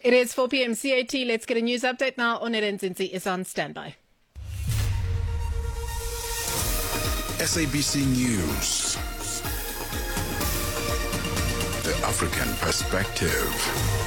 It is 4 p.m. CAT. Let's get a news update now. Onere Nzinzi is on standby. SABC News. The African Perspective.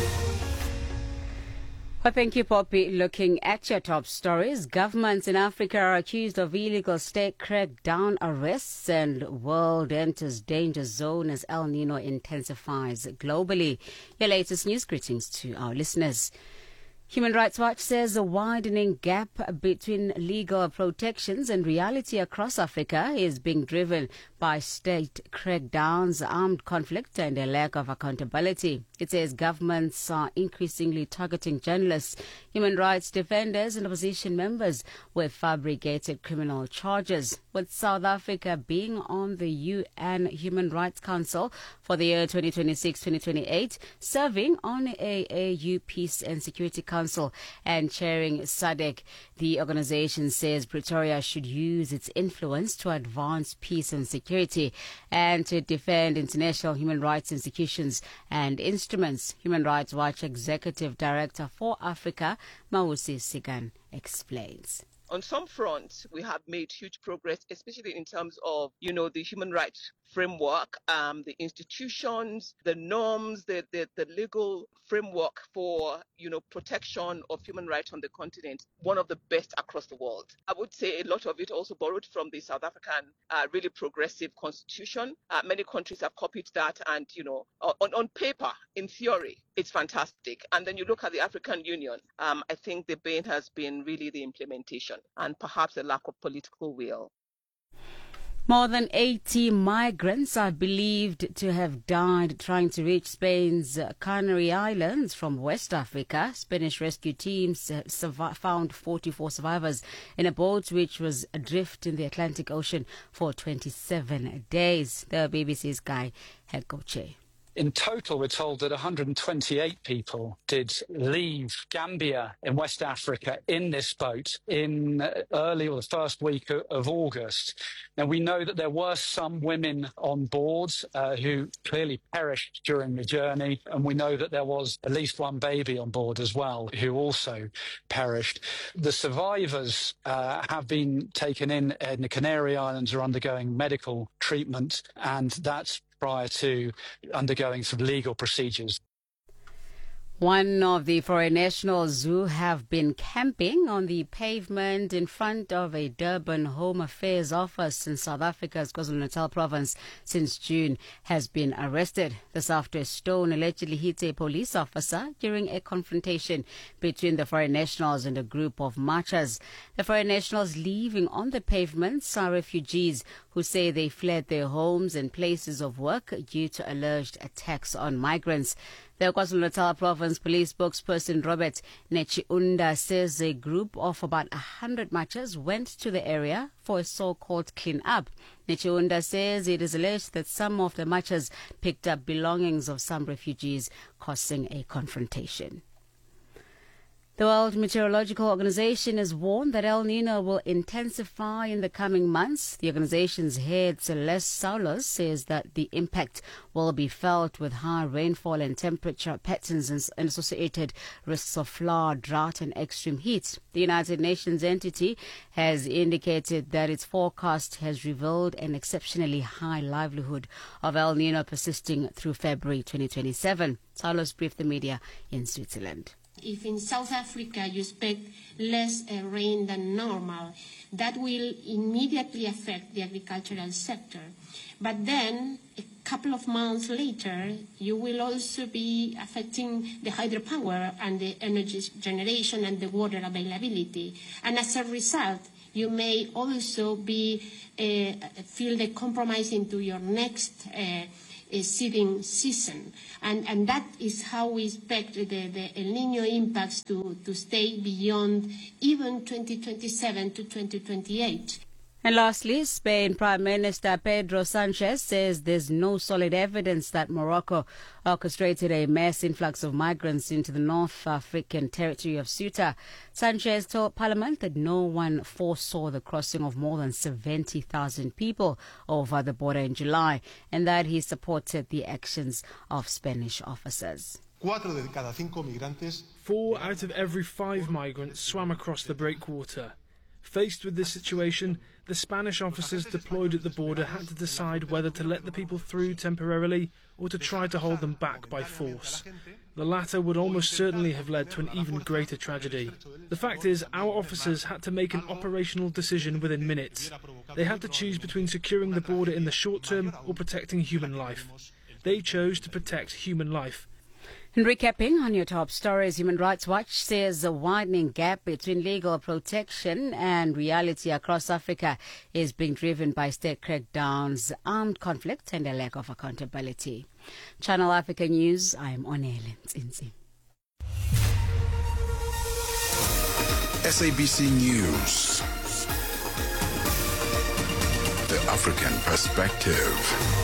Well, thank you, Poppy. Looking at your top stories, governments in Africa are accused of illegal state crackdown arrests, and world enters danger zone as El Nino intensifies globally. Your latest news greetings to our listeners. Human Rights Watch says a widening gap between legal protections and reality across Africa is being driven by state crackdowns, armed conflict, and a lack of accountability. It says governments are increasingly targeting journalists, human rights defenders, and opposition members with fabricated criminal charges. With South Africa being on the UN Human Rights Council for the year 2026-2028, serving on AU Peace and Security Council and chairing SADC, the organization says Pretoria should use its influence to advance peace and security and to defend international human rights institutions and instruments. Human Rights Watch Executive Director for Africa, Mausi Sigan, explains. On some fronts, we have made huge progress, especially in terms of, the human rights framework, the institutions, the norms, the legal framework for, protection of human rights on the continent, one of the best across the world. I would say a lot of it also borrowed from the South African really progressive constitution. Many countries have copied that and, on paper, in theory, it's fantastic. And then you look at the African Union, I think the bane has been really the implementation and perhaps a lack of political will. More than 80 migrants are believed to have died trying to reach Spain's Canary Islands from West Africa. Spanish rescue teams found 44 survivors in a boat which was adrift in the Atlantic Ocean for 27 days. The BBC's Guy Hegoche. In total, we're told that 128 people did leave Gambia in West Africa in this boat in the first week of August. Now, we know that there were some women on board who clearly perished during the journey, and we know that there was at least one baby on board as well who also perished. The survivors have been taken in the Canary Islands, are undergoing medical treatment, and that's prior to undergoing some legal procedures. One of the foreign nationals who have been camping on the pavement in front of a Durban Home Affairs office in South Africa's KwaZulu-Natal province since June has been arrested. This after a stone allegedly hit a police officer during a confrontation between the foreign nationals and a group of marchers. The foreign nationals leaving on the pavements are refugees who say they fled their homes and places of work due to alleged attacks on migrants. The KwaZulu-Natal Province Police spokesperson Robert Nechiunda says a group of about 100 marchers went to the area for a so-called clean-up. Nechiunda says it is alleged that some of the marchers picked up belongings of some refugees, causing a confrontation. The World Meteorological Organization has warned that El Nino will intensify in the coming months. The organization's head, Celeste Saulos, says that the impact will be felt with high rainfall and temperature patterns and associated risks of flood, drought, and extreme heat. The United Nations entity has indicated that its forecast has revealed an exceptionally high likelihood of El Nino persisting through February 2027. Saulos briefed the media in Switzerland. If in South Africa you expect less rain than normal, that will immediately affect the agricultural sector. But then, a couple of months later, you will also be affecting the hydropower and the energy generation and the water availability. And as a result, you may also be feel the compromise into your next seeding season. And that is how we expect the El Nino impacts to stay beyond even 2027 to 2028. And lastly, Spain Prime Minister Pedro Sanchez says there's no solid evidence that Morocco orchestrated a mass influx of migrants into the North African territory of Ceuta. Sanchez told Parliament that no one foresaw the crossing of more than 70,000 people over the border in July, and that he supported the actions of Spanish officers. 4 out of every 5 migrants swam across the breakwater. Faced with this situation, the Spanish officers deployed at the border had to decide whether to let the people through temporarily or to try to hold them back by force. The latter would almost certainly have led to an even greater tragedy. The fact is, our officers had to make an operational decision within minutes. They had to choose between securing the border in the short term or protecting human life. They chose to protect human life. And recapping on your top stories, Human Rights Watch says the widening gap between legal protection and reality across Africa is being driven by state crackdowns, armed conflict and a lack of accountability. Channel Africa News, I am Onele Nzinzi. SABC News. The African Perspective.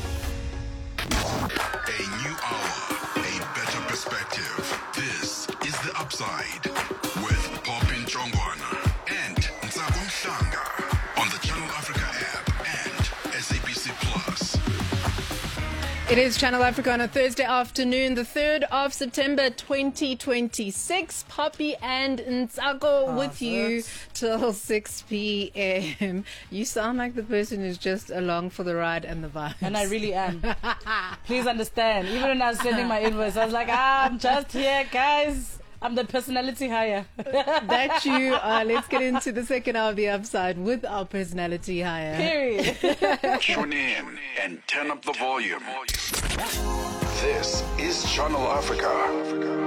A new hour, a better perspective. This is The Upside with Popin Chongwana and Ntsako Mhlanga on the Channel Africa app and SABC Plus. It is Channel Africa on a Thursday afternoon, the 3rd of September 2026. Poppy and Ntsako with you till 6 p.m. You sound like the person who's just along for the ride and the vibes. And I really am. Please understand. Even when I was sending my invoice, I was like, I'm just here, guys. I'm the personality hire. That you are. Let's get into the second hour of The Upside with our personality hire. Period. Tune in and turn up the volume. This is Channel Africa.